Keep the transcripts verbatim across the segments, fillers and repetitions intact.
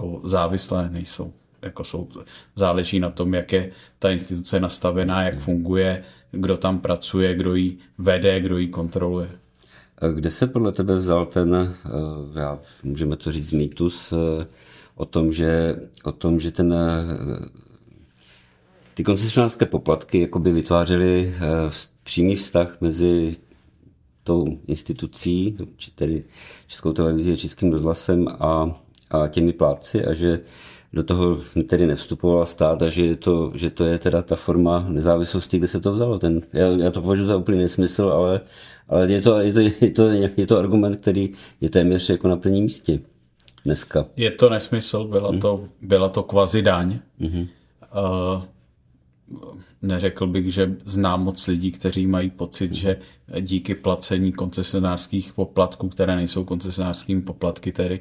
jako závislé, nejsou. Jako jsou, záleží na tom, jak je ta instituce nastavená, jak funguje, kdo tam pracuje, kdo ji vede, kdo ji kontroluje. Kde se podle tebe vzal ten, já, můžeme to říct, mýtus o tom, že, o tom, že ten, ty koncesionářské poplatky jakoby vytvářely přímý vztah mezi tou institucí, tedy Českou televizí a Českým rozhlasem a, a těmi plátci a že do toho tedy nevstupoval stát a že, je to, že to je teda ta forma nezávislosti, kde se to vzalo. Ten, já, já to považuji za úplný nesmysl, ale, ale je, to, je, to, je, to, je to argument, který je téměř jako na prvním místě dneska. Je to nesmysl, byla hmm. to, byla to kvazi daň. Hmm. Uh, neřekl bych, že znám moc lidí, kteří mají pocit, hmm. že díky placení koncesionářských poplatků, které nejsou koncesionářskými poplatky, tedy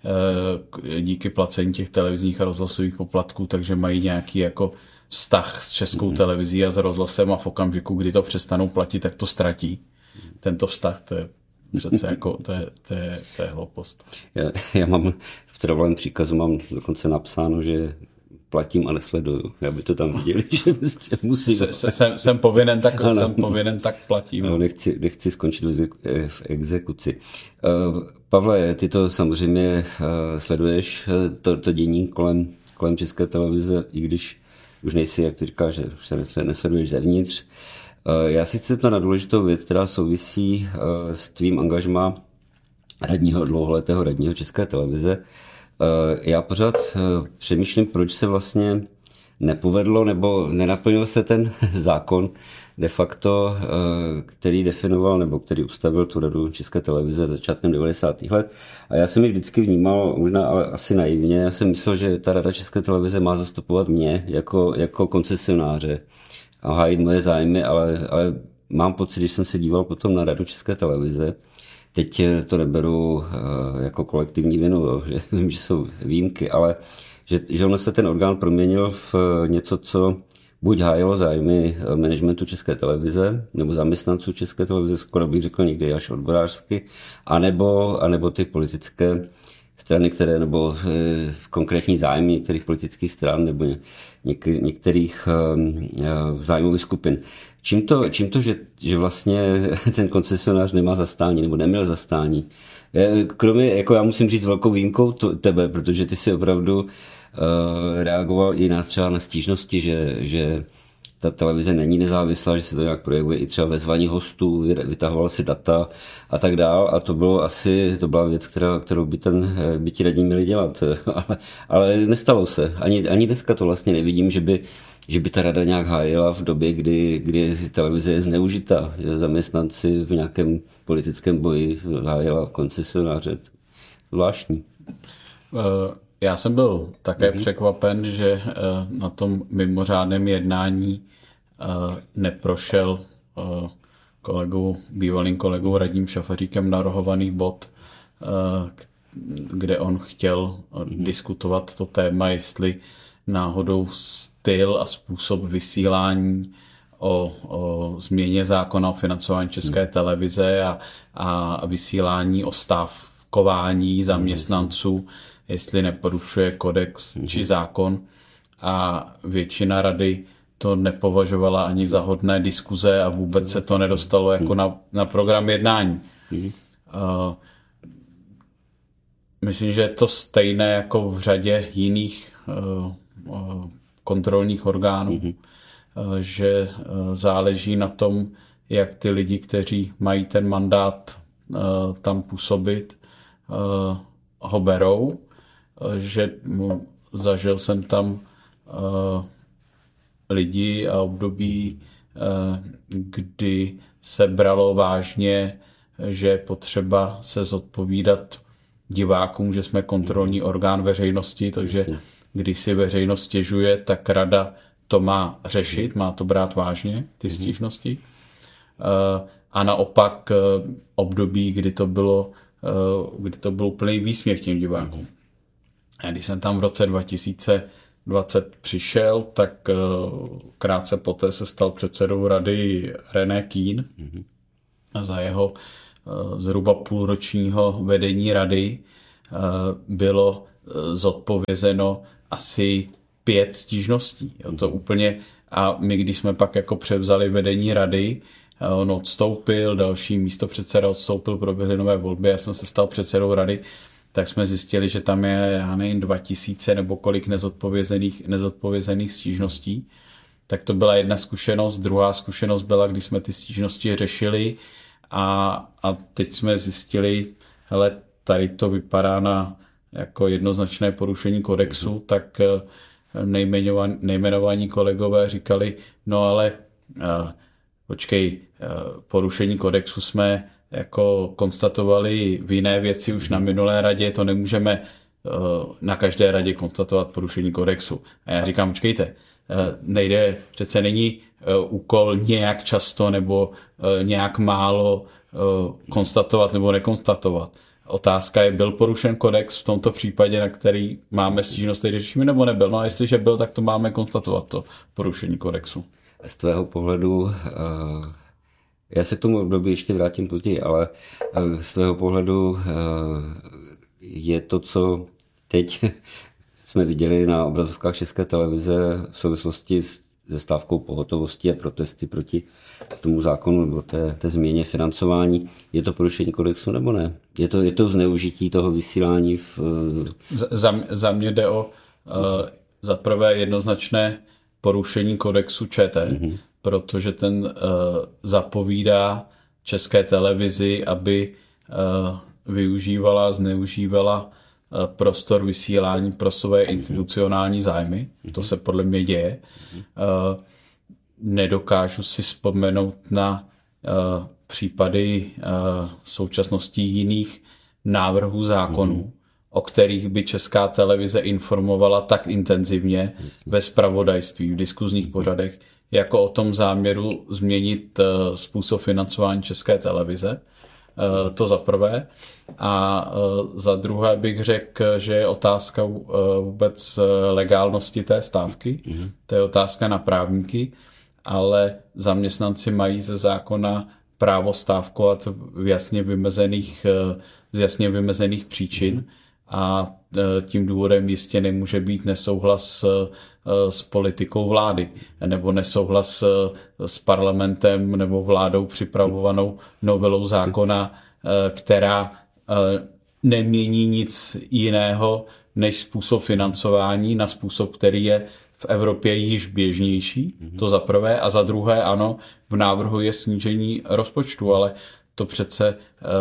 díky placení těch televizních a rozhlasových poplatků, takže mají nějaký jako vztah s Českou televizí a s rozhlasem a v okamžiku, kdy to přestanou platit, tak to ztratí. Tento vztah, to je přece jako, to je, to je, to je hloupost. Já, já mám v trvalém příkazu mám dokonce napsáno, že platím a nesleduju, aby to tam viděli, že prostě musím. Se, se, jsem, jsem povinen tak, ano. jsem povinen tak platím. No, nechci, nechci skončit v exekuci. Uh, Pavle, ty to samozřejmě uh, sleduješ, to, to dění kolem, kolem České televize, i když už nejsi, jak ty říkáš, že už se nesleduješ zevnitř. Uh, já si chci ptát na důležitou věc, která souvisí uh, s tvým angažmá radního, dlouholetého radního České televize. Já pořád přemýšlím, proč se vlastně nepovedlo nebo nenaplnil se ten zákon de facto, který definoval nebo který ustavil tu radu České televize začátkem devadesátých let. A já jsem ji vždycky vnímal, možná ale asi naivně, já jsem myslel, že ta rada České televize má zastupovat mě jako, jako koncesionáře a hájit moje zájmy, ale, ale mám pocit, když jsem se díval potom na radu České televize, teď to neberu jako kolektivní vinu, že vím, že jsou výjimky, ale že, že on se ten orgán proměnil v něco, co buď hájilo zájmy managementu České televize, nebo zaměstnanců České televize, skoro bych řekl někdy až odborářsky, anebo, anebo ty politické strany, které, nebo konkrétní zájmy některých politických stran, nebo něk, některých zájmových skupin. Čím to, čím to že, že vlastně ten koncesionář nemá zastání, nebo neměl zastání? Kromě, jako já musím říct velkou výjimkou to, tebe, protože ty si opravdu uh, reagoval i na třeba na stížnosti, že, že ta televize není nezávislá, že se to nějak projevuje i třeba ve zvaní hostů, vytahoval si data a tak dál a to bylo asi, to byla věc, která, kterou by, ten, by ti radní měli dělat, ale, ale nestalo se. Ani, ani dneska to vlastně nevidím, že by, že by ta rada nějak hájila v době, kdy, kdy televize je zneužita, že zaměstnanci v nějakém politickém boji hájila koncesionáře. Zvláštní. Uh... Já jsem byl také mm-hmm. překvapen, že na tom mimořádném jednání neprošel kolegou, bývalým kolegou Radím Šafaříkem navrhovaný bod, kde on chtěl mm-hmm. diskutovat to téma, jestli náhodou styl a způsob vysílání o, o změně zákona o financování České mm-hmm. televize a, a vysílání o stávkování zaměstnanců, jestli neporušuje kodex mm-hmm. či zákon, a většina rady to nepovažovala ani za hodné diskuze a vůbec mm-hmm. se to nedostalo jako na, na program jednání. Mm-hmm. Uh, myslím, že je to stejné jako v řadě jiných uh, uh, kontrolních orgánů, mm-hmm. uh, že uh, záleží na tom, jak ty lidi, kteří mají ten mandát uh, tam působit, uh, ho berou, že zažil jsem tam uh, lidi a období, uh, kdy se bralo vážně, že je potřeba se zodpovídat divákům, že jsme kontrolní orgán veřejnosti, takže když si veřejnost stěžuje, tak rada to má řešit, má to brát vážně, ty stížnosti. Uh, a naopak uh, období, kdy to bylo, uh, kdy to byl úplný výsměch těm divákům. A když jsem tam v roce dva tisíce dvacet přišel, tak krátce poté se stal předsedou rady René Kühn. Mm-hmm. A za jeho zhruba půlročního vedení rady bylo zodpovězeno asi pět stížností. Jo, to úplně, a my když jsme pak jako převzali vedení rady, on odstoupil, další místopředseda odstoupil, proběhly nové volby, já jsem se stal předsedou rady, tak jsme zjistili, že tam je, já nevím, dva tisíce nebo kolik nezodpovězených, nezodpovězených stížností. Tak to byla jedna zkušenost. Druhá zkušenost byla, když jsme ty stížnosti řešili a, a teď jsme zjistili, hele, tady to vypadá na jako jednoznačné porušení kodexu, mm-hmm. tak nejmenovaní, nejmenovaní kolegové říkali, no ale uh, počkej, uh, porušení kodexu jsme jako konstatovali v jiné věci už na minulé radě, to nemůžeme uh, na každé radě konstatovat porušení kodexu. A já říkám, počkejte, uh, nejde, přece není uh, úkol nějak často nebo uh, nějak málo uh, konstatovat nebo nekonstatovat. Otázka je, byl porušen kodex v tomto případě, na který máme stížnost, který řešíme, nebo nebyl? No a jestliže byl, tak to máme konstatovat, to porušení kodexu. Z tvého pohledu, uh, já se k tomu období ještě vrátím později, ale uh, z tvého pohledu uh, je to, co teď jsme viděli na obrazovkách České televize v souvislosti s se stávkou pohotovosti a protesty proti tomu zákonu nebo té, té změně financování. Je to porušení kodexu nebo ne? Je to, je to zneužití toho vysílání? V... Za, za mě jde o uh, za prvé jednoznačné porušení kodexu ČT, mm-hmm. protože ten uh, zapovídá České televizi, aby uh, využívala, zneužívala prostor vysílání pro své institucionální zájmy. To se podle mě děje. Nedokážu si vzpomenout na případy v současnosti jiných návrhů zákonů, o kterých by Česká televize informovala tak intenzivně ve zpravodajství, v diskuzních pořadech, jako o tom záměru změnit způsob financování České televize. To za prvé. A za druhé bych řekl, že je otázka vůbec legálnosti té stávky. Mm-hmm. To je otázka na právníky, ale zaměstnanci mají ze zákona právo stávkovat v jasně vymezených, z jasně vymezených příčin. Mm-hmm. A tím důvodem jistě nemůže být nesouhlas s politikou vlády nebo nesouhlas s parlamentem nebo vládou připravovanou novelou zákona, která nemění nic jiného než způsob financování na způsob, který je v Evropě již běžnější. To za prvé. A za druhé, ano, v návrhu je snížení rozpočtu, ale to přece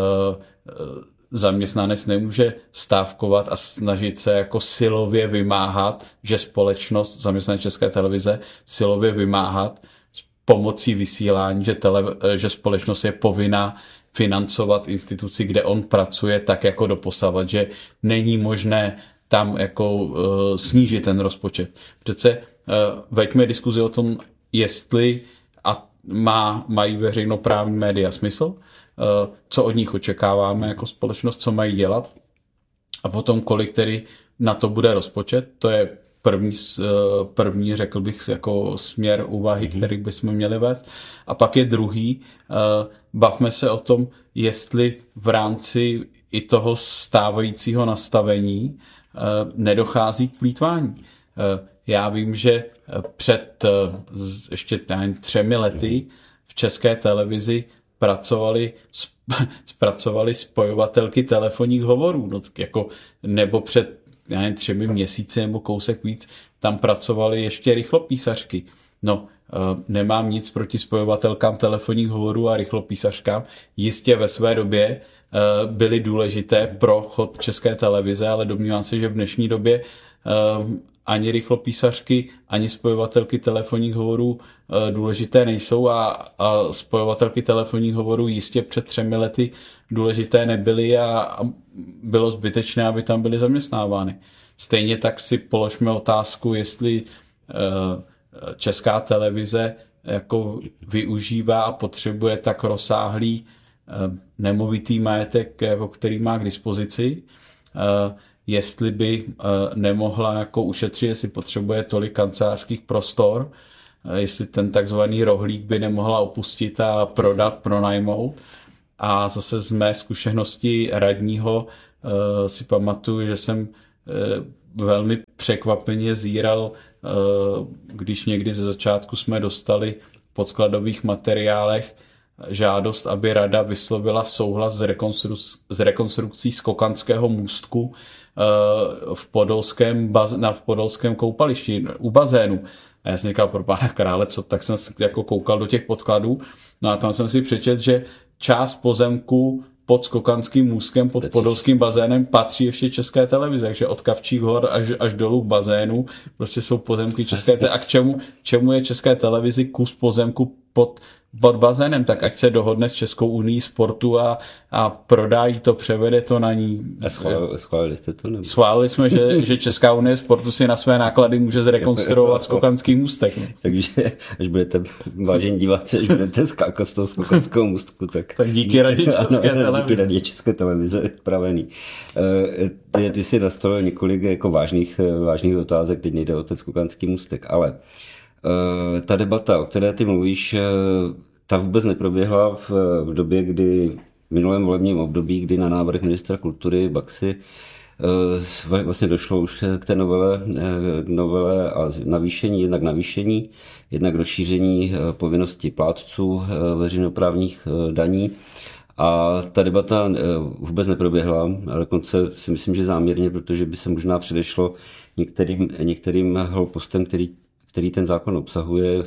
zaměstnanec nemůže stávkovat a snažit se jako silově vymáhat, že společnost, zaměstnanec České televize, silově vymáhat s pomocí vysílání, že, tele, že společnost je povinná financovat instituci, kde on pracuje, tak jako doposavat, že není možné tam jako uh, snížit ten rozpočet. Přece uh, veďme diskuzi o tom, jestli a má, mají veřejnoprávní média smysl, co od nich očekáváme jako společnost, co mají dělat a potom kolik tedy na to bude rozpočet. To je první, první řekl bych, jako směr úvahy, který bychom měli vést. A pak je druhý, bavme se o tom, jestli v rámci i toho stávajícího nastavení nedochází k plýtvání. Já vím, že před ještě třemi lety v České televizi pracovali, pracovali spojovatelky telefonních hovorů, no, jako, nebo před já nevím, třemi měsíci nebo kousek víc, tam pracovali ještě rychlopísařky. No, nemám nic proti spojovatelkám telefonních hovorů a rychlopísařkám. Jistě ve své době byly důležité pro chod České televize, ale domnívám se, že v dnešní době ani rychlopísařky, ani spojovatelky telefonních hovorů důležité nejsou a, a spojovatelky telefonních hovorů jistě před třemi lety důležité nebyly a, a bylo zbytečné, aby tam byly zaměstnávány. Stejně tak si položme otázku, jestli Česká televize jako využívá a potřebuje tak rozsáhlý nemovitý majetek, jako který má k dispozici, jestli by nemohla jako ušetřit, jestli potřebuje tolik kancelářských prostor, jestli ten takzvaný rohlík by nemohla opustit a prodat, pronajmout. A zase z mé zkušenosti radního si pamatuju, že jsem velmi překvapeně zíral, když někdy ze začátku jsme dostali v podkladových materiálech žádost, aby rada vyslovila souhlas s, rekonstru- s rekonstrukcí skokanského můstku v podolském, baz- na v podolském koupališti u bazénu. A já jsem říkal, pro pána krále, co, tak jsem jako koukal do těch podkladů. No a tam jsem si přečetl, že část pozemku pod skokanským můstkem, pod podolským bazénem patří ještě České televize, takže od Kavčích hor až, až dolů k bazénu prostě jsou pozemky České televize. A k čemu, čemu je České televizi kus pozemku pod, pod bazénem? Tak ať se dohodne s Českou unií sportu a, a prodají to, převede to na ní. A schválili, schválili jste to? Nebo? Schválili jsme, že, že Česká unie sportu si na své náklady může zrekonstruovat skokanský můstek. No. Takže až budete, vážení diváci, až budete skákat z toho skokanského můstku, tak... tak díky radě České televize. Díky radě České televize, pravený. Ty, ty jsi nastolil několik jako vážných, vážných otázek, teď nejde o ten skokanský můstek, ale ta debata, o které ty mluvíš, ta vůbec neproběhla v, v době, kdy v minulém volebním období, kdy na návrh ministra kultury Baxy vlastně došlo už k té novele, novele a navýšení, jednak navýšení, jednak rozšíření povinnosti plátců veřejnoprávních daní. A ta debata vůbec neproběhla, ale dokonce si myslím, že záměrně, protože by se možná předešlo některým, některým hloupostem, který, který ten zákon obsahuje.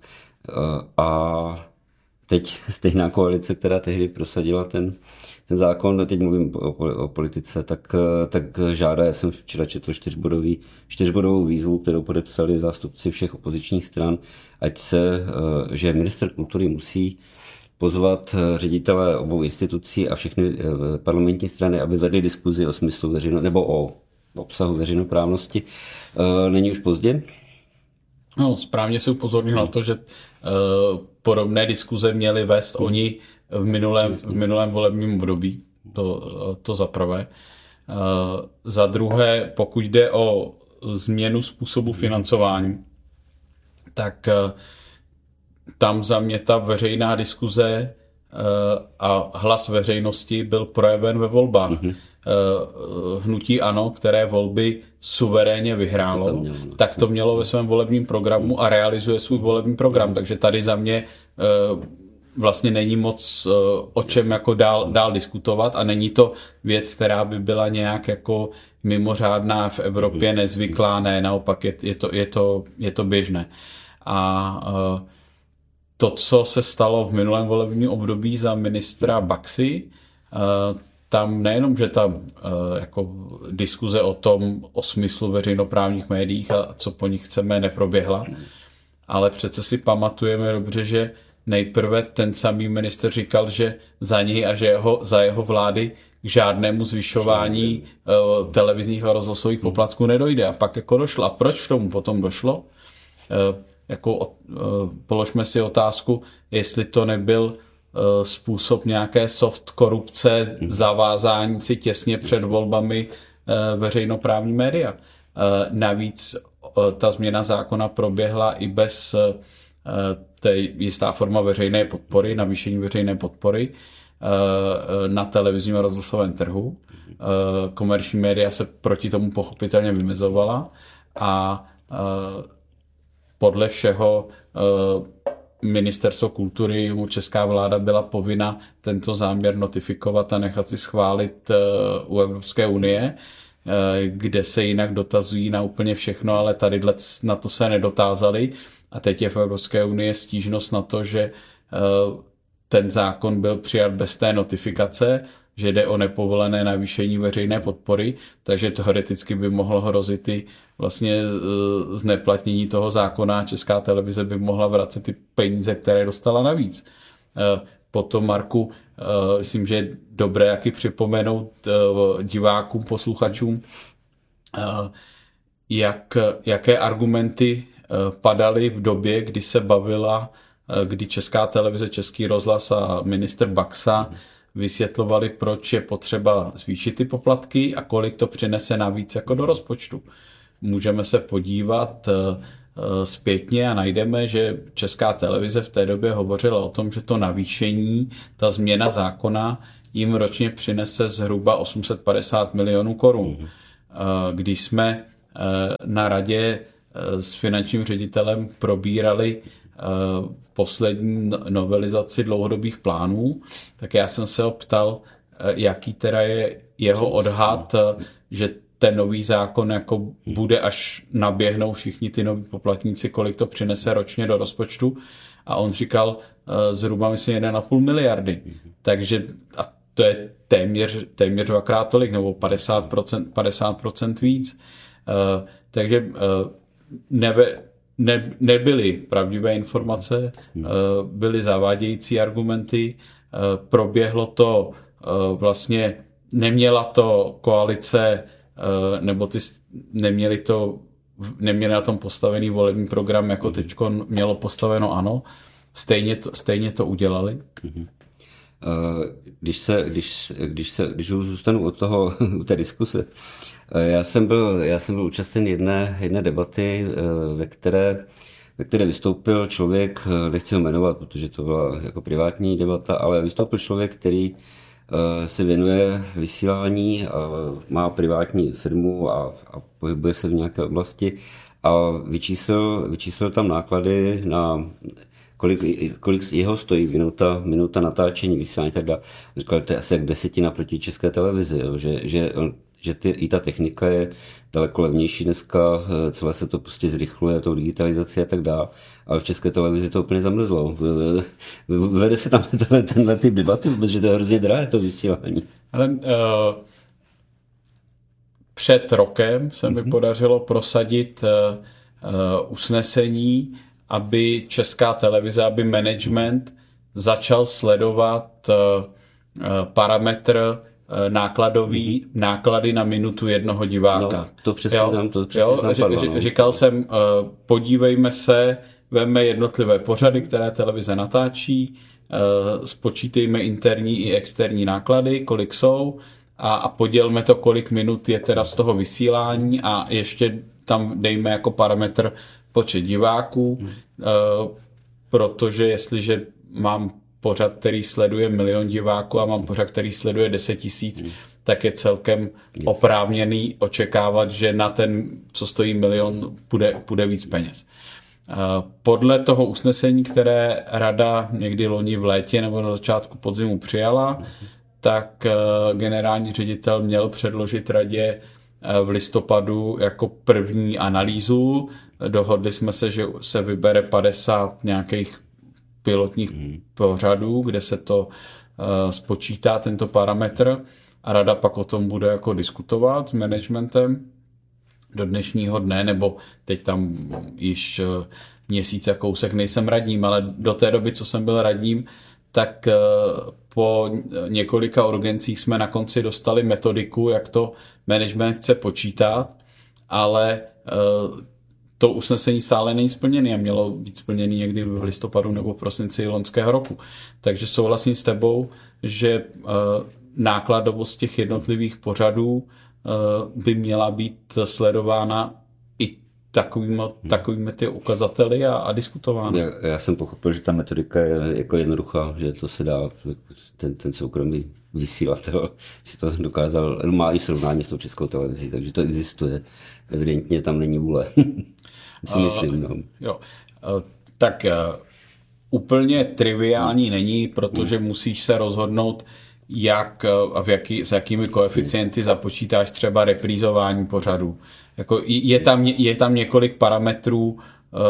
A teď stejná koalice, která tehdy prosadila ten, ten zákon, teď mluvím o, o politice, tak, tak žádá, já jsem včera četl čtyřbodový, čtyřbodovou výzvu, kterou podepsali zástupci všech opozičních stran, ať se, že ministr kultury musí pozvat ředitele obou institucí a všechny parlamentní strany, aby vedli diskuzi o smyslu veřejno, nebo o obsahu veřejnoprávnosti. Není už pozdě? No, správně se upozornil na to, že uh, podobné diskuze měli vést hmm. oni v minulém, v minulém volebním období. To, to za prvé. Uh, za druhé, pokud jde o změnu způsobu financování, tak uh, tam za mě ta veřejná diskuze uh, a hlas veřejnosti byl projeven ve volbách. Hmm. Hnutí ANO, které volby suverénně vyhrálo, to mělo, no. tak to mělo ve svém volebním programu a realizuje svůj volební program. Takže tady za mě vlastně není moc o čem jako dál, dál diskutovat a není to věc, která by byla nějak jako mimořádná v Evropě, nezvyklá, ne, naopak je, je, to, je, to, je to běžné. A to, co se stalo v minulém volebním období za ministra Baxy, tam nejenom, že ta uh, jako diskuze o tom, o smyslu veřejnoprávních médiích a co po nich chceme, neproběhla, ale přece si pamatujeme dobře, že nejprve ten samý minister říkal, že za něj a že jeho, za jeho vlády k žádnému zvyšování uh, televizních a rozhlasových poplatků nedojde. A pak jako došlo. A proč k tomu potom došlo? Uh, jako, uh, položme si otázku, jestli to nebyl způsob nějaké soft korupce, zavázání si těsně před volbami veřejnoprávní média. Navíc ta změna zákona proběhla i bez té jistá forma veřejné podpory, navýšení veřejné podpory na televizním a rozhlasovém trhu. Komerční média se proti tomu pochopitelně vymezovala a podle všeho Ministerstvo kultury, česká vláda byla povinna tento záměr notifikovat a nechat si schválit u Evropské unie, kde se jinak dotazují na úplně všechno, ale tady na to se nedotázali. A teď je v Evropské unii stížnost na to, že ten zákon byl přijat bez té notifikace, že jde o nepovolené navýšení veřejné podpory, takže teoreticky by mohlo hrozit i vlastně zneplatnění toho zákona. Česká televize by mohla vracet ty peníze, které dostala navíc. Potom, Marku, myslím, že je dobré jaký připomenout divákům, posluchačům, jak, jaké argumenty padaly v době, kdy se bavila, kdy Česká televize, Český rozhlas a ministr Baxa vysvětlovali, proč je potřeba zvýšit ty poplatky a kolik to přinese navíc jako do rozpočtu. Můžeme se podívat zpětně a najdeme, že Česká televize v té době hovořila o tom, že to navýšení, ta změna zákona jim ročně přinese zhruba osm set padesát milionů korun. když jsme na radě s finančním ředitelem probírali poslední novelizaci dlouhodobých plánů, tak já jsem se ho ptal, jaký teda je jeho odhad, že ten nový zákon jako bude, až naběhnou všichni ty noví poplatníci, kolik to přinese ročně do rozpočtu. A on říkal zhruba, myslím, jedna a půl miliardy. Takže a to je téměř, téměř dvakrát tolik, nebo padesát procent, padesát procent víc. Takže nebe, ne, nebyly pravdivé informace, byly zavádějící argumenty, proběhlo to vlastně, neměla to koalice, nebo ty neměli to, neměli na tom postavený volební program, jako teďko mělo postaveno ANO, stejně to, stejně to udělali. Když se, když, když se, když zůstanu od toho, u té diskuse, já jsem byl, já jsem byl účasten jedné, jedné debaty, ve které, ve které vystoupil člověk, nechci ho jmenovat, protože to byla jako privátní debata, ale vystoupil člověk, který se věnuje vysílání, má privátní firmu a, a pohybuje se v nějaké oblasti a vyčíslil, vyčíslil tam náklady na kolik, kolik jeho stojí minuta, minuta natáčení, vysílání, tak dále. Říkal, to je asi jak desetina proti České televizi, jo, že, že, že ty, i ta technika je daleko levnější dneska, celé se to prostě zrychluje, tou digitalizací a tak dále, ale v České televizi to úplně zamrzlo. Vede se tam tenhle, tenhle typ debaty, protože to je hrozně drahé, to vysílání. Ale uh, před rokem se mi mm-hmm. podařilo prosadit uh, uh, usnesení, aby Česká televize, aby management začal sledovat uh, uh, parametr nákladový, náklady na minutu jednoho diváka. No, to přesně jo, tam, to přesně jo, tam padlo, ř, no. Říkal jsem, podívejme se, veme jednotlivé pořady, které televize natáčí, spočítejme interní i externí náklady, kolik jsou a, a podělme to, kolik minut je teda z toho vysílání a ještě tam dejme jako parametr počet diváků, hmm. protože jestliže mám pořad, který sleduje milion diváků a mám pořad, který sleduje deset tisíc, mm. tak je celkem yes. oprávněný očekávat, že na ten, co stojí milion, půjde, půjde víc peněz. Podle toho usnesení, které rada někdy loni v létě nebo na začátku podzimu přijala, mm. tak generální ředitel měl předložit radě v listopadu jako první analýzu. Dohodli jsme se, že se vybere padesát nějakých pilotních hmm. pořadů, kde se to uh, spočítá, tento parametr a rada pak o tom bude jako diskutovat s managementem do dnešního dne, nebo teď tam již uh, měsíc a kousek nejsem radním, ale do té doby, co jsem byl radním, tak uh, po několika urgencích jsme na konci dostali metodiku, jak to management chce počítat, ale uh, to usnesení stále není splněné a mělo být splněné někdy v listopadu nebo v prosinci loňského roku. Takže souhlasím s tebou, že uh, nákladovost těch jednotlivých pořadů uh, by měla být sledována i takovými, takovými ty ukazateli a, a diskutována. Já, já jsem pochopil, že ta metodika je jako jednoduchá, že to se dá, ten, ten soukromý vysílatel si to dokázal, má i srovnání s tou Českou televizí, takže to existuje. Evidentně tam není vůle. Myslím, no. uh, jo. Uh, tak uh, úplně triviální hmm. není, protože hmm. musíš se rozhodnout, jak a v jaký, s jakými koeficienty započítáš třeba reprízování pořadů. Jako je, tam, je tam několik parametrů, uh,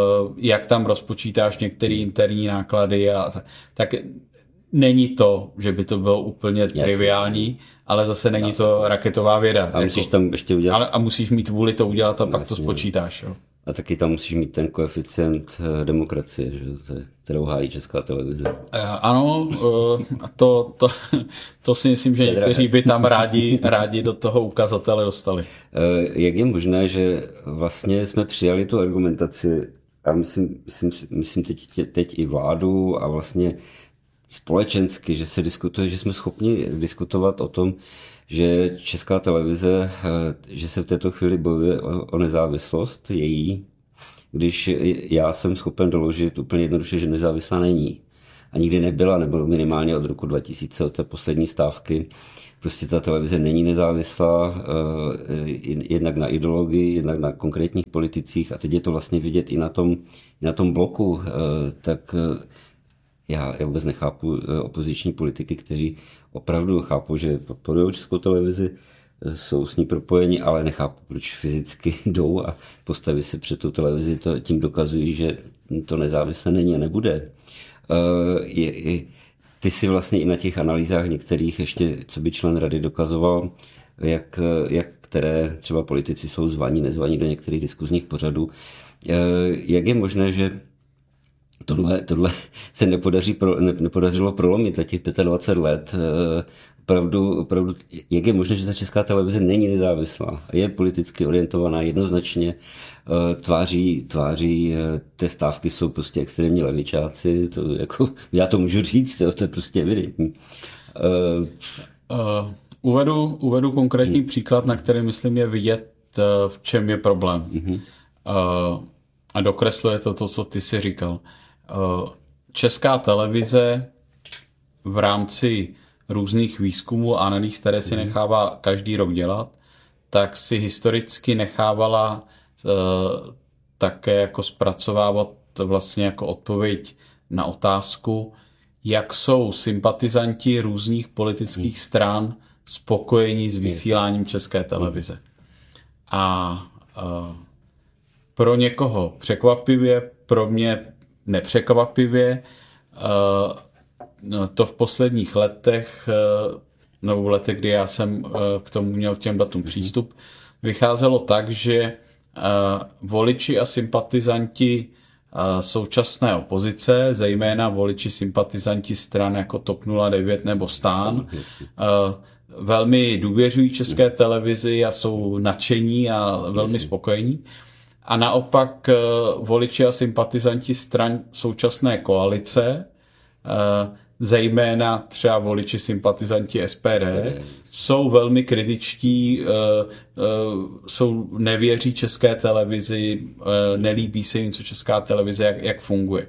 jak tam rozpočítáš některé interní náklady a tak. tak není to, že by to bylo úplně Jasně. triviální, ale zase není Jasně. to raketová věda. A musíš jako, tam ještě udělat... Ale, a musíš mít vůli to udělat a Jasně. pak to spočítáš. Jo. A taky tam musíš mít ten koeficient demokracie, že? Kterou hájí Česká televize. Ano, a to, to, to si myslím, že někteří by tam rádi, rádi do toho ukazatele dostali. Jak je možné, že vlastně jsme přijali tu argumentaci, a myslím, myslím, myslím teď, teď i vládu a vlastně společensky, že se diskutuje, že jsme schopni diskutovat o tom, že Česká televize, že se v této chvíli bojuje o nezávislost její, když já jsem schopen doložit úplně jednoduše, že nezávislá není. a nikdy nebyla, nebo minimálně od roku dva tisíce, od té poslední stávky. Prostě ta televize není nezávislá, jednak na ideologii, jednak na konkrétních politicích a teď je to vlastně vidět i na tom, na tom bloku. Tak já, já vůbec nechápu opoziční politiky, kteří opravdu chápou, že podporují Českou televizi, jsou s ní propojeni, ale nechápu, proč fyzicky jdou a postaví se před tu televizi, to, tím dokazují, že to nezávislé není a nebude. Je, je, ty si vlastně i na těch analýzách některých ještě, co by člen rady dokazoval, jak, jak které třeba politici jsou zvaní, nezvaní do některých diskuzních pořadů. Jak je možné, že tohle, tohle se nepodaří pro, ne, nepodařilo prolomit za těch dvacet pět let? Opravdu, opravdu, jak je možné, že ta Česká televize není nezávislá? Je politicky orientovaná jednoznačně, tváří, tváří té stávky jsou prostě extrémní levičáci, to jako, já to můžu říct, to, to je prostě evidentní. Uh, uh, uvedu, uvedu konkrétní hmm. příklad, na který myslím je vidět, v čem je problém. Hmm. Uh, a dokresluje to to, co ty jsi říkal. Uh, Česká televize v rámci různých výzkumů a analýz, které si nechává každý rok dělat, tak si historicky nechávala uh, také jako zpracovávat vlastně jako odpověď na otázku, jak jsou sympatizanti různých politických stran spokojení s vysíláním České televize. A uh, pro někoho překvapivě, pro mě nepřekvapivě, uh, to v posledních letech, nebo v letech, kdy já jsem k tomu měl k těm datům přístup, vycházelo tak, že voliči a sympatizanti současné opozice, zejména voliči sympatizanti stran jako T O P nula devět nebo STAN, velmi důvěřují České televizi a jsou nadšení a velmi spokojení. A naopak voliči a sympatizanti stran současné koalice, zejména třeba voliči sympatizanti S P D, jsou velmi kritičtí, jsou, nevěří České televizi, nelíbí se jim, co Česká televize, jak, jak funguje.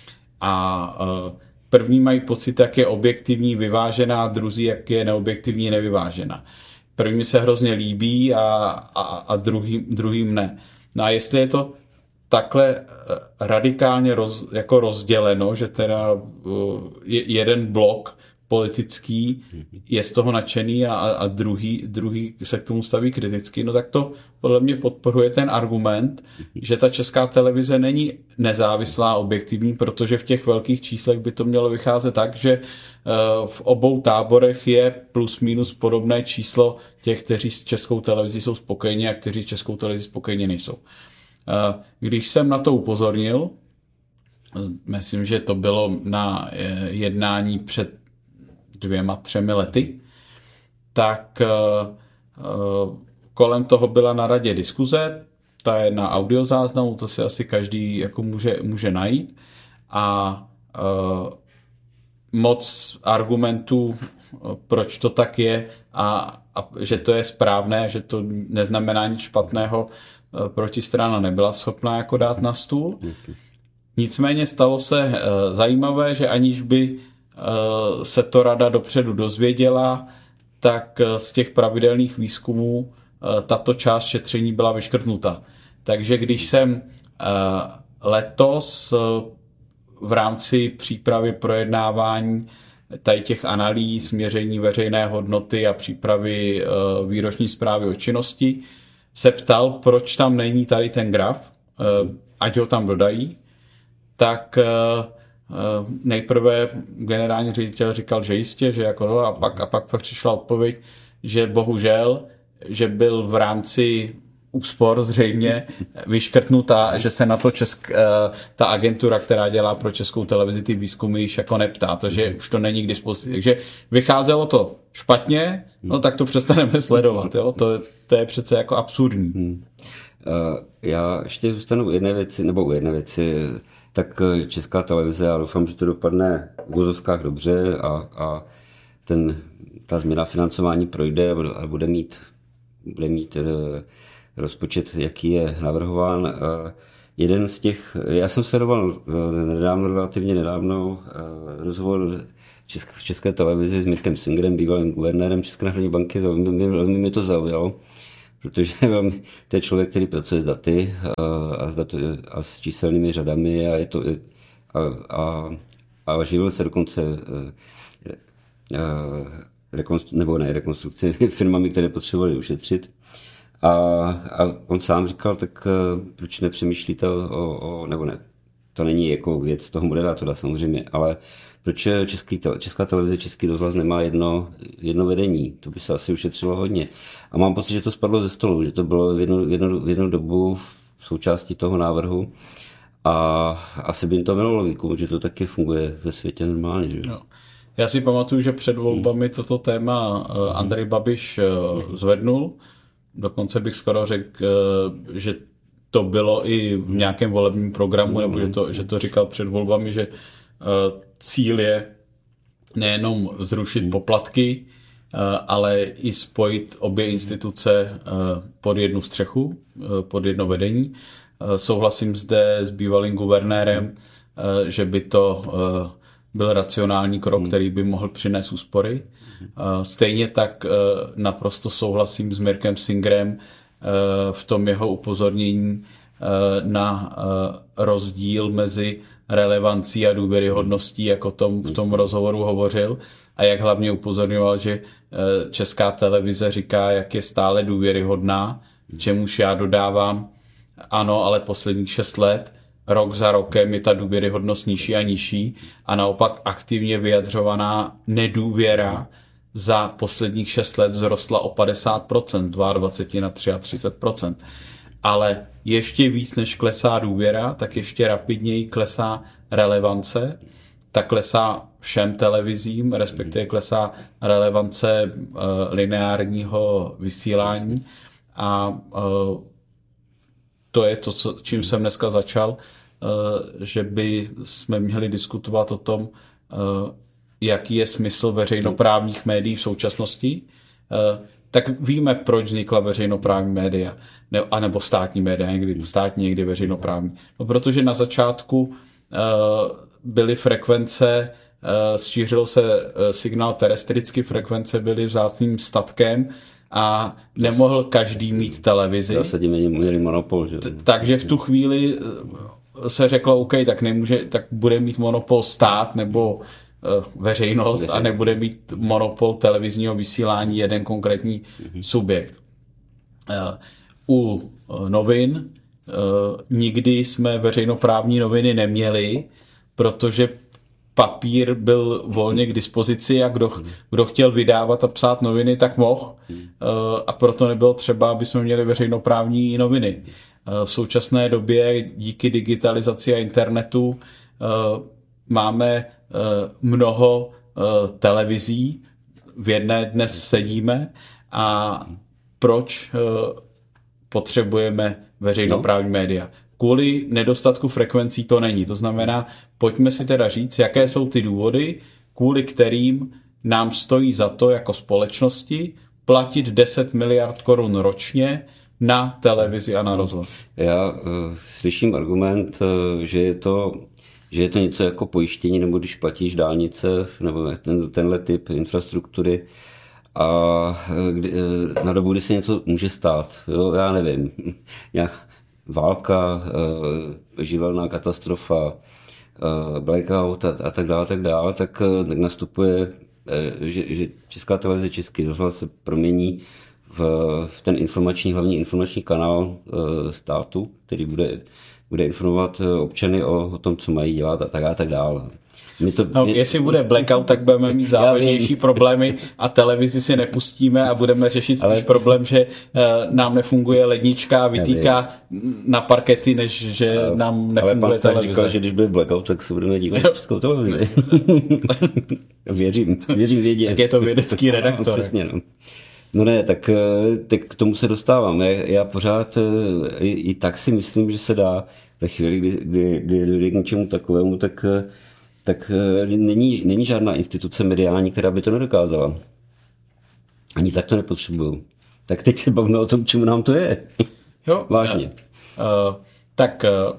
A první mají pocit, jak je objektivní, vyvážená, druzí, jak je neobjektivní, nevyvážená. První se hrozně líbí a, a, a druhý, druhým ne. No a jestli je to takhle radikálně roz, jako rozděleno, že teda jeden blok politický je z toho nadšený a, a druhý, druhý se k tomu staví kriticky, no tak to podle mě podporuje ten argument, že ta Česká televize není nezávislá, objektivní, protože v těch velkých číslech by to mělo vycházet tak, že v obou táborech je plus minus podobné číslo těch, kteří s Českou televizí jsou spokojeni a kteří s Českou televizí spokojeni nejsou. Když jsem na to upozornil, myslím, že to bylo na jednání před dvěma, třemi lety, tak kolem toho byla na radě diskuze, ta je na audiozáznamu, to si asi každý jako může, může najít a moc argumentů, proč to tak je a, a že to je správné, že to neznamená nic špatného, protistrana nebyla schopná jako dát na stůl. Nicméně stalo se uh, zajímavé, že aniž by uh, se to rada dopředu dozvěděla, tak uh, z těch pravidelných výzkumů uh, tato část šetření byla vyškrtnuta. Takže když jsem uh, letos uh, v rámci přípravy projednávání tady těch analýz, měření veřejné hodnoty a přípravy uh, výroční zprávy o činnosti se ptal, proč tam není tady ten graf, ať ho tam dodají, tak nejprve generální ředitel říkal, že jistě, že jako a pak, a pak přišla odpověď, že bohužel, že byl v rámci úspor zřejmě vyškrtnutá, že se na to česk, ta agentura, která dělá pro Českou televizi ty výzkumy, již jako neptá, takže už to není k dispozici. Takže vycházelo to špatně, no tak to přestaneme sledovat. Jo? To, to je přece jako absurdní. Hmm. Uh, já ještě zůstanu u jedné věci, nebo u jedné věci, tak Česká televize, já doufám, že to dopadne v uvozovkách dobře a, a ten, ta změna financování projde a bude mít, bude mít rozpočet, jaký je navrhován. jeden z těch, já jsem sledoval nedávno, relativně nedávno rozhovor České, v České televizi s Mirkem Singerem, bývalým guvernérem České národní banky, velmi, velmi mě to zaujalo, protože velmi, to je člověk, který pracuje s daty a s, daty, a s číselnými řadami a, je to, a, a, a živil se dokonce rekonstru, nebo ne rekonstrukci firmami, které potřebovali ušetřit. A, a on sám říkal, tak proč nepřemýšlíte o, o, nebo ne, to není jako věc toho moderátora samozřejmě, ale proč český, Česká televize, Český rozhlas nemá jedno, jedno vedení, to by se asi ušetřilo hodně. A mám pocit, že to spadlo ze stolu, že to bylo v jednu, v jednu, v jednu dobu v součástí toho návrhu a asi by jim to mělo logiku, že to taky funguje ve světě normálně. Že? No. Já si pamatuju, že před volbami toto téma Andrej Babiš zvednul. Dokonce bych skoro řekl, že to bylo i v nějakém volebním programu, nebo že to, že to říkal před volbami, že cíl je nejenom zrušit poplatky, ale i spojit obě instituce pod jednu střechu, pod jedno vedení. Souhlasím zde s bývalým guvernérem, že by to byl racionální krok, který by mohl přinést úspory. Stejně tak naprosto souhlasím s Mirkem Singerem v tom jeho upozornění na rozdíl mezi relevancí a důvěryhodností, jak o tom v tom rozhovoru hovořil, a jak hlavně upozorňoval, že Česká televize říká, jak je stále důvěryhodná, čemuž já dodávám, ano, ale posledních šest let rok za rokem je ta důvěryhodnost nižší a nižší a naopak aktivně vyjadřovaná nedůvěra za posledních šest let vzrostla o padesát procent, z dvacet dva na třicet tři procent. Ale ještě víc než klesá důvěra, tak ještě rapidněji klesá relevance, tak klesá všem televizím, respektive klesá relevance uh, lineárního vysílání a uh, to je to, co, čím jsem dneska začal, že by jsme měli diskutovat o tom, jaký je smysl veřejnoprávních médií v současnosti. Tak víme, proč vznikla veřejnoprávní média, ne, anebo státní média, někdy státní, někdy veřejnoprávní. No, protože na začátku byly frekvence, šířil se signál terestricky, frekvence byly vzácným statkem, a nemohl každý mít televizi. Zásadně měli monopol. Že? Takže v tu chvíli se řeklo, OK, tak nemůže, tak bude mít monopol stát nebo uh, veřejnost a nebude mít monopol televizního vysílání jeden konkrétní mm-hmm. subjekt. Uh, u uh, novin uh, nikdy jsme veřejnoprávní noviny neměli, protože papír byl volně k dispozici a kdo, kdo chtěl vydávat a psát noviny, tak mohl. A proto nebylo třeba, aby jsme měli veřejnoprávní noviny. V současné době díky digitalizaci a internetu máme mnoho televizí. V jedné dnes sedíme a proč potřebujeme veřejnoprávní no. média? Kvůli nedostatku frekvencí to není. To znamená, pojďme si teda říct, jaké jsou ty důvody, kvůli kterým nám stojí za to jako společnosti platit deset miliard korun ročně na televizi a na rozhlas. Já uh, slyším argument, uh, že je to že je to něco jako pojištění, nebo když platíš dálnice, nebo ten, tenhle typ infrastruktury a kdy, uh, na dobu, kdy se něco může stát. Jo, já nevím. Nějak válka, živelná katastrofa, blackout a, a tak dále, tak dále, tak, tak nastupuje, že, že Česká televize, Český rozhlas se promění v, v ten informační, hlavní informační kanál státu, který bude, bude informovat občany o, o tom, co mají dělat a tak a tak dále. To, no, mě... Jestli bude blackout, tak budeme mít závažnější problémy a televizi si nepustíme a budeme řešit spíš Ale... problém, že uh, nám nefunguje lednička a vytýká na parkety, než že Ale... nám nefunguje Ale televize. Ale říkal, že když bude blackout, tak se budeme dívat Českou televizi. věřím, věřím vědě. Tak je to vědecký redaktor. No, přesně, no. No ne, tak, tak k tomu se dostávám. Já, já pořád i, i tak si myslím, že se dá ve chvíli, kdy, kdy, kdy dojde k něčemu takovému, tak tak není, není žádná instituce mediální, která by to nedokázala. Ani tak to nepotřebují. Tak teď se bavíme o tom, čemu nám to je. Jo, vážně. Uh, tak uh,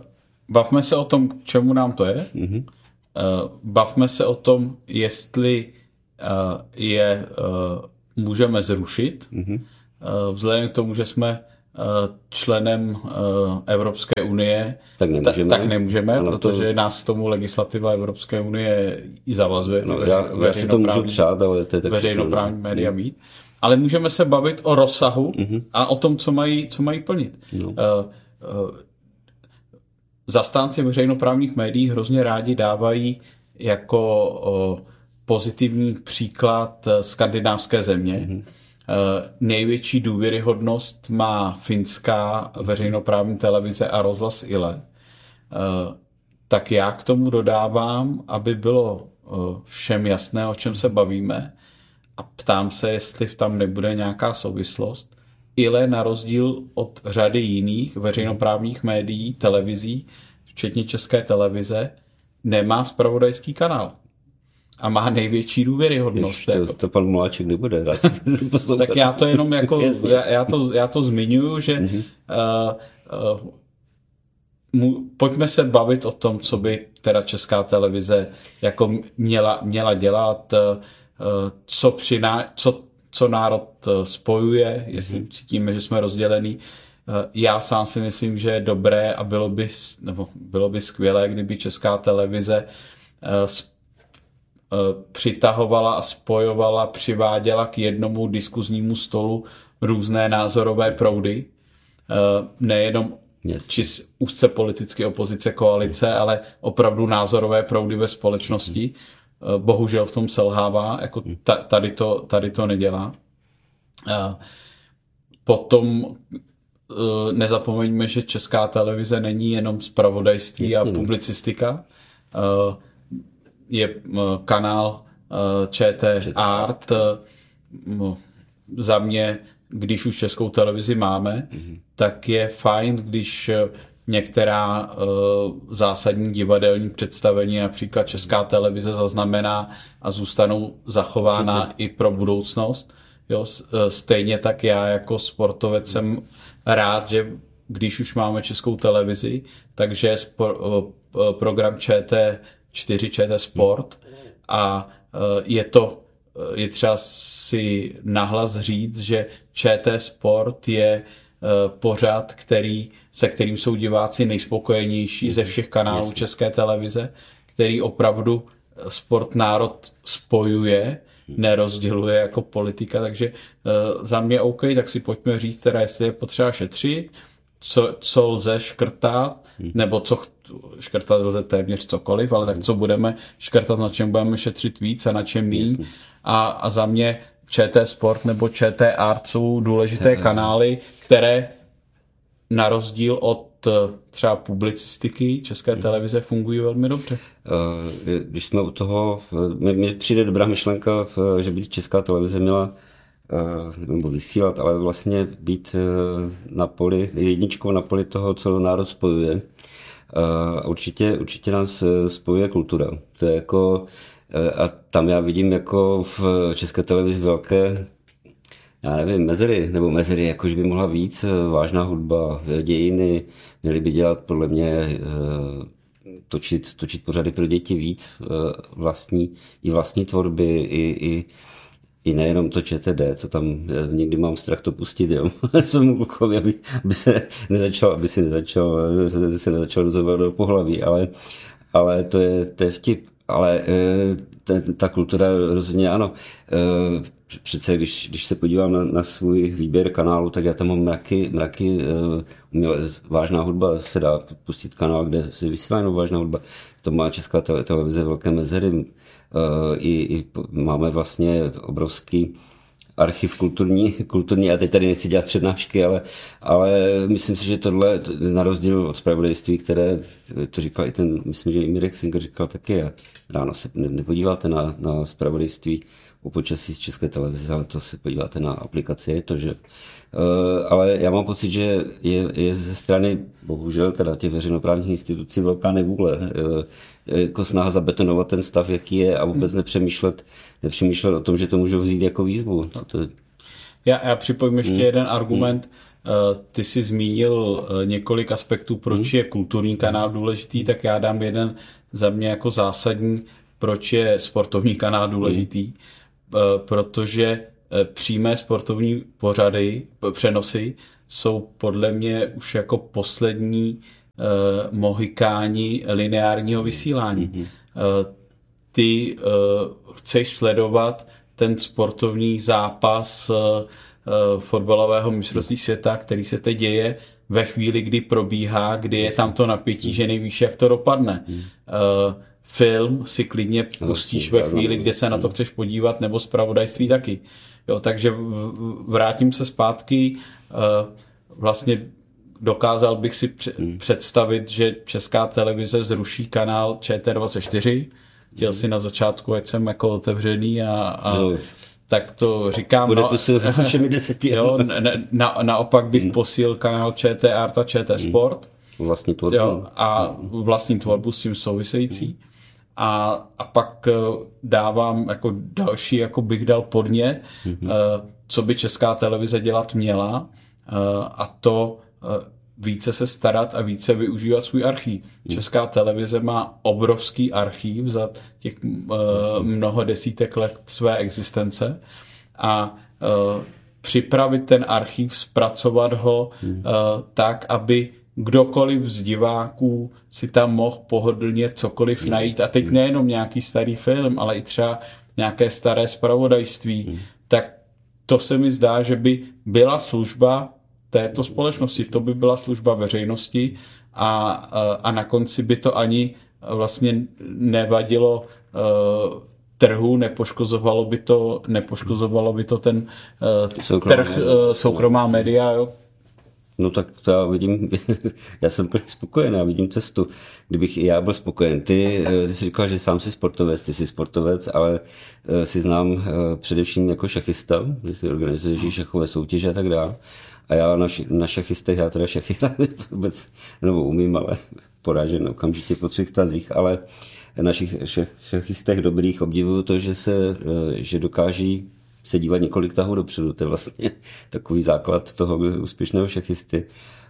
bavme se o tom, k čemu nám to je. Mm-hmm. Bavme se o tom, jestli je můžeme zrušit. Mm-hmm. Vzhledem k tomu, že jsme členem Evropské unie, tak nemůžeme, tak nemůžeme ano, protože to... nás k tomu legislativa Evropské unie i zavazuje. No, já, já si to můžu přát, ale to je tak veřejnoprávní no. média být. Ale můžeme se bavit o rozsahu mm-hmm. a o tom, co mají, co mají plnit. No. Uh, uh, zastánci veřejnoprávních médií hrozně rádi dávají jako uh, pozitivní příklad skandinávské země. Mm-hmm. Uh, největší důvěryhodnost má finská veřejnoprávní televize a rozhlas Yle. Uh, tak já k tomu dodávám, aby bylo uh, všem jasné, o čem se bavíme, a ptám se, jestli tam nebude nějaká souvislost. Yle na rozdíl od řady jiných veřejnoprávních médií, televizí, včetně České televize, nemá zpravodajský kanál. A má největší důvěryhodnost. Jež, to, to pan Muláček nebude rád. Tak já to jenom jako, já, já, to, já to zmiňuju, že mm-hmm. uh, uh, mu, pojďme se bavit o tom, co by teda Česká televize jako měla, měla dělat, uh, co, přiná, co, co národ spojuje, jestli mm-hmm. cítíme, že jsme rozdělení. Uh, já sám si myslím, že je dobré a bylo by, nebo bylo by skvělé, kdyby Česká televize uh, přitahovala a spojovala, přiváděla k jednomu diskuznímu stolu různé názorové proudy. Nejenom yes. či úzce politicky opozice koalice, ale opravdu názorové proudy ve společnosti. Bohužel v tom selhává, jako tady to, tady to nedělá. Potom nezapomeňme, že Česká televize není jenom zpravodajství yes. a publicistika. Je kanál ČT Art. Za mě, když už Českou televizi máme, mm-hmm. tak je fajn, když některá zásadní divadelní představení, například Česká televize, zaznamená a zůstanou zachována mm-hmm. i pro budoucnost. Jo, stejně tak já jako sportovec jsem rád, že když už máme Českou televizi, takže spor, program ČT čtyři ČT Sport a je to, je třeba si nahlas říct, že ČT Sport je pořad, který, se kterým jsou diváci nejspokojenější ze všech kanálů Jasně. České televize, který opravdu sport národ spojuje, nerozděluje jako politika, takže za mě OK, tak si pojďme říct teda, jestli je potřeba šetřit, co, co lze škrtat, nebo co škrtat lze téměř cokoliv, ale tak co budeme škrtat, na čem budeme šetřit víc a na čem míň. A, a za mě ČT Sport nebo ČT Art jsou důležité kanály, které na rozdíl od třeba publicistiky České televize fungují velmi dobře. Když jsme u toho, mně přijde dobrá myšlenka, že by Česká televize měla nebo vysílat, ale vlastně být na poli, jedničkou na poli toho, co národ spojuje. A určitě, určitě nás spojuje kultura. To je jako, a tam já vidím jako v České televizi velké, já nevím, mezery, nebo mezery, jakož by mohla víc, vážná hudba, dějiny, měli by dělat podle mě točit, točit pořady pro děti víc, vlastní, i vlastní tvorby, i, i I nejenom to ČTD, co tam někdy mám strach to pustit, jo. Svému klukovi, aby, aby se nezačal, aby si nezačal, se, se nezačal dozovat do pohlaví, ale, ale to je, to je vtip. Ale ta, ta kultura rozhodně ano. Přece, když, když se podívám na, na svůj výběr kanálu, tak já tam mám mraky, mraky uměle, vážná hudba, se dá pustit kanál, kde se vysílá jenom vážná hudba. To má Česká televize velké mezery. I, i máme vlastně obrovský archiv kulturní, kulturní, a teď tady nechci dělat přednášky, ale, ale myslím si, že tohle, na rozdíl od zpravodajství, které, to říkal i ten, myslím, že i Mirek Singer říkal taky, ráno se nepodíváte na, na zpravodajství o počasí z České televize, ale to se podíváte na aplikaci, je to, že ale já mám pocit, že je, je ze strany, bohužel teda těch veřejnoprávních institucí velká nevůle, jako snaha zabetonovat ten stav, jaký je, a vůbec nepřemýšlet, nepřemýšlet o tom, že to můžou vzít jako výzvu. To... Já, já připojím ještě hmm. jeden argument. ty jsi zmínil několik aspektů, proč je kulturní kanál důležitý, tak já dám jeden za mě jako zásadní, proč je sportovní kanál důležitý, protože přímé sportovní pořady, přenosy jsou podle mě už jako poslední mohikáni lineárního vysílání. Ty chceš sledovat ten sportovní zápas fotbalového mistrovství světa, který se teď děje ve chvíli, kdy probíhá, kdy je tam to napětí, že nevíš, jak to dopadne. Hmm. Uh, film si klidně pustíš ve chvíli, kdy se na to chceš podívat, nebo zpravodajství taky. Jo, takže vrátím se zpátky. Uh, vlastně dokázal bych si hmm. představit, že Česká televize zruší kanál Č T dvacet čtyři. Chtěl hmm. si na začátku, ať jsem jako otevřený a, a no. tak to říkám. Bude to si všemi deseti. Jo, ne, na, naopak bych hmm. posílil kanál Č T Art a Č T Sport. Hmm. Vlastní tvorbu. Jo, a vlastní tvorbu s tím související. Hmm. A, a pak dávám jako další, jako bych dal podnět, hmm. co by Česká televize dělat měla, a to více se starat a více využívat svůj archív. Česká televize má obrovský archív za těch uh, mnoho desítek let své existence a uh, připravit ten archív, zpracovat ho uh, tak, aby kdokoliv z diváků si tam mohl pohodlně cokoliv najít. A teď nejenom nějaký starý film, ale i třeba nějaké staré zpravodajství. Tak to se mi zdá, že by byla služba této společnosti. To by byla služba veřejnosti a, a na konci by to ani vlastně nevadilo uh, trhu, nepoškozovalo by to, nepoškozovalo by to ten uh, soukromá trh, uh, soukromá média. Jo? No tak to já vidím, já jsem plně spokojený, já vidím cestu. Kdybych i já byl spokojen. Ty, ty jsi říkal, že sám jsi sportovec, ty jsi sportovec, ale si znám především jako šachista, že si organizuješ šachové soutěže a tak dále. A já na, na šachistech, já teda šachy vůbec, nebo umím, ale porážen okamžitě po třech tazích, ale na šachistech dobrých obdivuju to, že se, že dokáží se dívat několik tahů dopředu. To je vlastně takový základ toho úspěšného šachisty.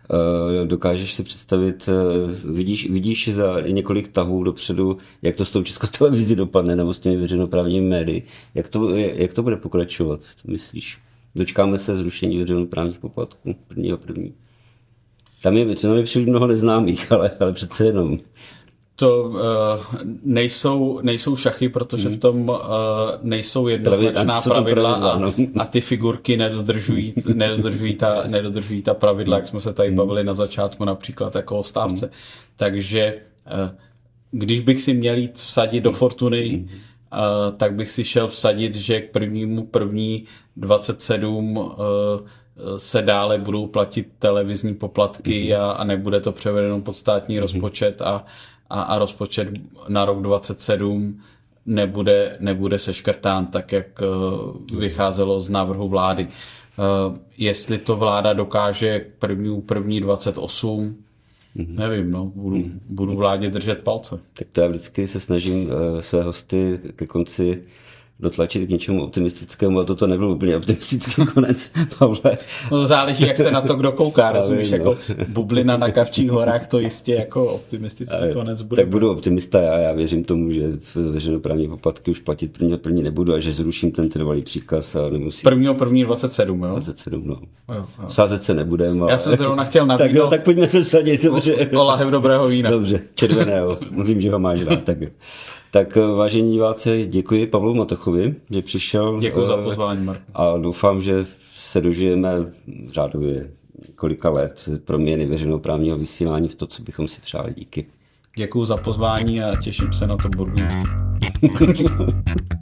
Dokážeš si představit, vidíš, vidíš za několik tahů dopředu, jak to s tou Českou televizí dopadne, nebo s těmi veřejnoprávními médii. Jak to, jak to bude pokračovat, myslíš? Dočkáme se zrušení veřejnoprávních poplatků prvního první. Tam je, tam je příliš mnoho neznámých, ale, ale přece jenom. To uh, nejsou, nejsou šachy, protože v tom uh, nejsou jednoznačná pravidla, pravidla a, a ty figurky nedodržují, nedodržují, ta, nedodržují ta pravidla, jak jsme se tady bavili na začátku, například jako o stávce. Takže uh, když bych si měl jít vsadit do Fortuny, uh, tak bych si šel vsadit, že k prvnímu první dvacet sedm uh, se dále budou platit televizní poplatky a, a nebude to převedeno pod státní rozpočet a A, a rozpočet na rok dvacet sedm nebude, nebude seškrtán tak, jak uh, vycházelo z návrhu vlády. Uh, jestli to vláda dokáže k první, první dvacet osm, mm-hmm. nevím, no, budu, mm-hmm. budu vládě držet palce. Tak to já vždycky se snažím uh, své hosty ke konci dotlačit k něčemu optimistickému, a toto nebyl úplně optimistický konec, Pavle. No záleží, jak se na to kdo kouká, rozumíš, no. Jako bublina na Kavčích horách, to jistě jako optimistický ale, konec bude. Tak budu optimista já, já věřím tomu, že veřejnoprávní poplatky už platit první první nebudu a že zruším ten trvalý příkaz a nemusím. Prvního první dvacet sedm, jo? dvacet sedm, no. Jo, jo. Sázet se nebudem. Ale... Já jsem zrovna chtěl nabídnout. Tak jo, tak pojďme se vsadit. Dobře. O lahev dobrého vína. Dobře, červeného, vím, že ho máš rád, tak jo. Tak vážení diváci, děkuji Pavlu Matochovi, že přišel. Děkuji za pozvání, Marku. A doufám, že se dožijeme řádově kolika let proměny veřejnoprávního vysílání v to, co bychom si přáli. Díky. Děkuji za pozvání a těším se na to burgundský.